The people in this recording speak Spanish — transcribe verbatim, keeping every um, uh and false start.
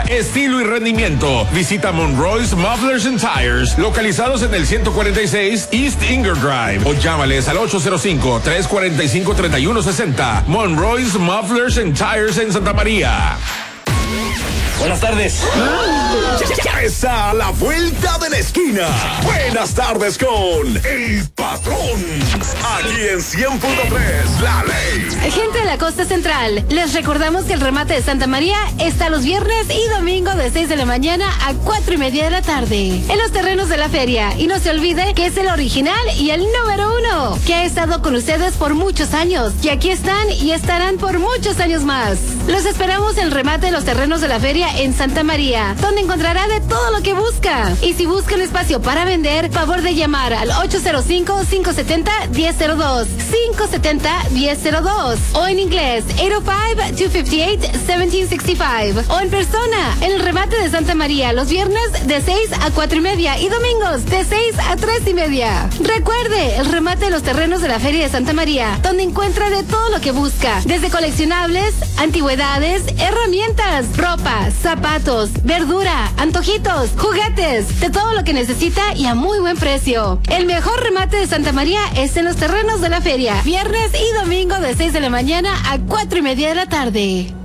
estilo y rendimiento. Visita Monroy's Mufflers and Tires, localizados en el ciento cuarenta y seis East Inger Drive, o llámales al ocho cero cinco, tres cuatro cinco, tres uno seis cero. Monroy's Mufflers and Tires en Santa María. Buenas tardes. Ya está a la vuelta de la esquina. Buenas tardes con El Patrón. Aquí en cien punto tres, La Ley. Gente de la costa central, les recordamos que el remate de Santa María está los viernes y domingo de seis de la mañana a cuatro y media de la tarde en los terrenos de la feria. Y no se olvide que es el original y el número uno, que ha estado con ustedes por muchos años, y aquí están y estarán por muchos años más. Los esperamos en el remate de los terrenos de la feria en Santa María, donde encontrará de todo lo que busca. Y si busca un espacio para vender, favor de llamar al ocho cero cinco, cinco siete cero, uno cero cero dos, cinco siete cero, uno cero cero dos, o en inglés ocho cero cinco, dos cinco ocho, uno siete seis cinco, o en persona en el remate de Santa María los viernes de seis a cuatro y media y domingos de seis a tres y media. Recuerde, el remate de los terrenos de la feria de Santa María, donde encuentra de todo lo que busca, desde coleccionables, antigüedades, herramientas, ropa, zapatos, verdura, antojitos, juguetes, de todo lo que necesita y a muy buen precio. El mejor remate de Santa María es en los terrenos de la feria, viernes y domingo de seis de la mañana a cuatro y media de la tarde.